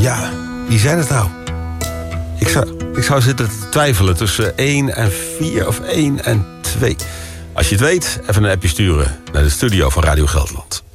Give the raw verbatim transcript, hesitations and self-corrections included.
Ja, wie zijn het nou? Ik zou, ik zou zitten te twijfelen tussen één en vier of één en twee. Als je het weet, even een appje sturen naar de studio van Radio Gelderland.